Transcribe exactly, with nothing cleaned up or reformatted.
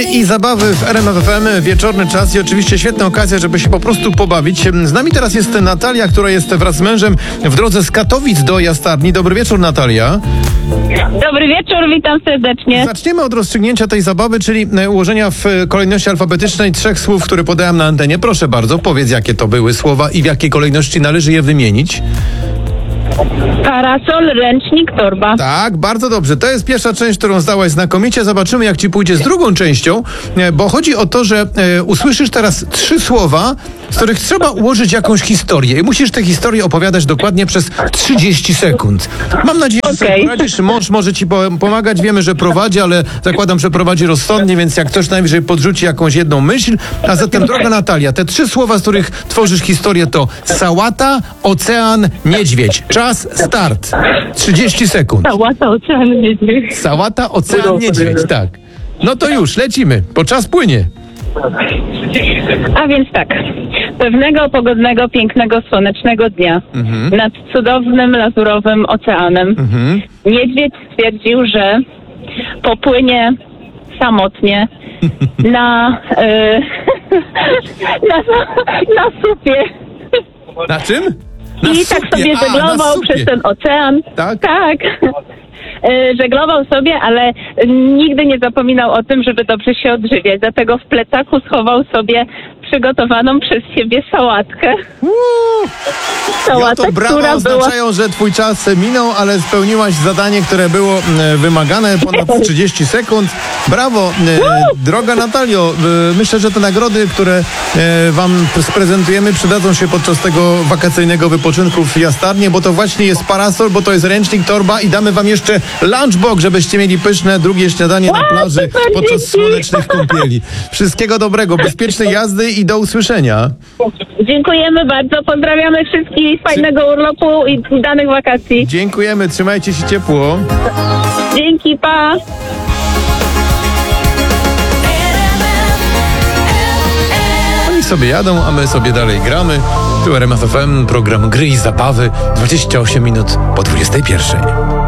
i zabawy w R M F F M, wieczorny czas i oczywiście świetna okazja, żeby się po prostu pobawić. Z nami teraz jest Natalia, która jest wraz z mężem w drodze z Katowic do Jastarni. Dobry wieczór, Natalia. Dobry wieczór, witam serdecznie. Zaczniemy od rozstrzygnięcia tej zabawy, czyli ułożenia w kolejności alfabetycznej trzech słów, które podałem na antenie. Proszę bardzo, powiedz, jakie to były słowa i w jakiej kolejności należy je wymienić. Parasol, ręcznik, torba. Tak, bardzo dobrze. To jest pierwsza część, którą zdałaś znakomicie. Zobaczymy, jak ci pójdzie z drugą częścią, bo chodzi o to, że e, usłyszysz teraz trzy słowa, z których trzeba ułożyć jakąś historię i musisz tę historię opowiadać dokładnie przez trzydzieści sekund. Mam nadzieję, że sobie Okej. poradzisz. Mąż może ci po- pomagać. Wiemy, że prowadzi, ale zakładam, że prowadzi rozsądnie, więc jak ktoś najwyżej podrzuci jakąś jedną myśl. A zatem, droga Natalia, te trzy słowa, z których tworzysz historię, to sałata, ocean, niedźwiedź. Czas, start. trzydzieści sekund. Sałata, ocean, niedźwiedź. Sałata, ocean, niedźwiedź, tak. No to już, lecimy, bo czas płynie. A więc tak. Pewnego pogodnego, pięknego, słonecznego dnia nad cudownym, lazurowym oceanem Mhm. niedźwiedź stwierdził, że popłynie samotnie na, e, na, na supie. Na czym? Na I supie. tak sobie A, na żeglował supie. przez ten ocean. Tak? Tak. E, Żeglował sobie, ale nigdy nie zapominał o tym, żeby dobrze się odżywiać. Dlatego w plecaku schował sobie przygotowaną przez siebie sałatkę. Uuu, ja Sałatę, to brawa która była... oznaczają, że twój czas minął, ale spełniłaś zadanie, które było e, wymagane, ponad trzydzieści sekund. Brawo, e, droga Natalio. E, myślę, że te nagrody, które e, wam sprezentujemy, przydadzą się podczas tego wakacyjnego wypoczynku w Jastarnie, bo to właśnie jest parasol, bo to jest ręcznik, torba i damy wam jeszcze lunchbox, żebyście mieli pyszne drugie śniadanie na plaży super, podczas dzięki. słonecznych kąpieli. Wszystkiego dobrego, bezpiecznej jazdy i do usłyszenia. Dziękujemy bardzo, pozdrawiamy wszystkich, fajnego urlopu i udanych wakacji. Dziękujemy, trzymajcie się ciepło. Dzięki, pa! Oni sobie jadą, a my sobie dalej gramy. Tu R M F F M, program Gry i Zabawy, dwadzieścia osiem minut po dwudziestej pierwszej.